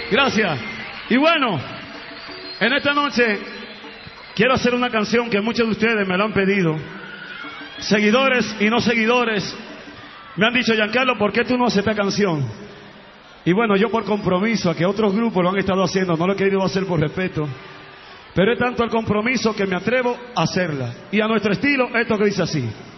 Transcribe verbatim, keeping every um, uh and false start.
Gracias. Y bueno, en esta noche quiero hacer una canción que muchos de ustedes me lo han pedido. Seguidores y no seguidores me han dicho: Giancarlo, ¿por qué tú no haces esta canción? Y bueno, yo por compromiso, a que otros grupos lo han estado haciendo, no lo he querido hacer por respeto, pero es tanto el compromiso que me atrevo a hacerla. Y a nuestro estilo, esto que dice así.